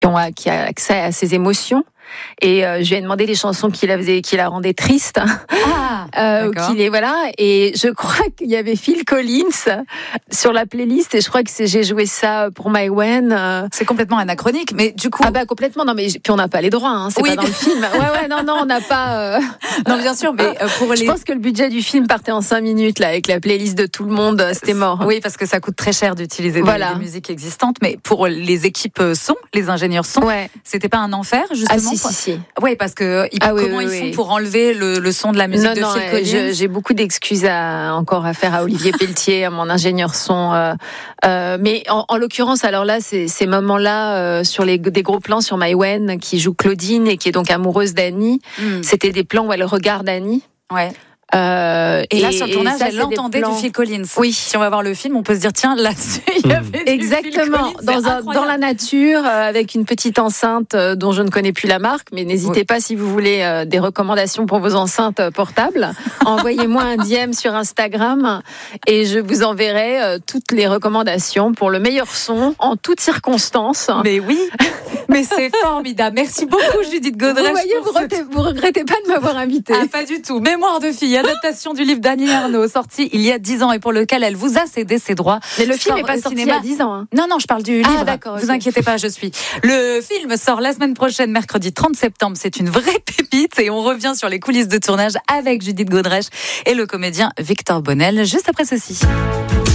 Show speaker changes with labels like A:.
A: qui a accès à ses émotions. Et je lui ai demandé les chansons qui la rendaient triste. Et je crois qu'il y avait Phil Collins sur la playlist, et je crois que j'ai joué ça pour Maïwenn.
B: C'est complètement anachronique, mais du coup.
A: Complètement. Non, mais puis on n'a pas les droits, hein. C'est pas dans le film. Non, on n'a pas.
B: Non, bien sûr, mais
A: Je pense que le budget du film partait en 5 minutes là, avec la playlist de tout le monde. C'était mort.
B: Oui, parce que ça coûte très cher d'utiliser des musiques existantes, mais pour les équipes son, les ingénieurs son, c'était pas un enfer justement.
A: Si.
B: Oui, parce que comment ils font pour enlever le son de la musique de Phil Collins?
A: J'ai beaucoup d'excuses encore à faire à Olivier Pelletier, à mon ingénieur son. Mais en l'occurrence, alors là, ces moments-là sur des gros plans sur Maïwenn qui joue Claudine et qui est donc amoureuse d'Annie. C'était des plans où elle regarde Annie.
B: Ouais. Et là, sur le tournage, elle entendait du Phil Collins.
A: Oui.
B: Si on va voir le film, on peut se dire, tiens, là-dessus, il y avait
A: exactement,
B: du Phil Collins,
A: dans la nature, avec une petite enceinte dont je ne connais plus la marque, mais n'hésitez pas si vous voulez des recommandations pour vos enceintes portables. Envoyez-moi un DM sur Instagram et je vous enverrai toutes les recommandations pour le meilleur son en toutes circonstances.
B: Mais oui, mais c'est formidable. Merci beaucoup, Judith Godrèche.
A: Vous voyez, vous regrettez pas de m'avoir invitée.
B: Ah, pas du tout. Mémoire de fille, adaptation du livre d'Annie Ernaux, sorti il y a 10 ans et pour lequel elle vous a cédé ses droits.
A: Mais le film n'est pas sorti il y a 10 ans. Hein.
B: Non, je parle du livre.
A: Ah, d'accord.
B: Vous inquiétez pas, je suis. Le film sort la semaine prochaine, mercredi 30 septembre. C'est une vraie pépite et on revient sur les coulisses de tournage avec Judith Godrèche et le comédien Victor Bonnel, juste après ceci.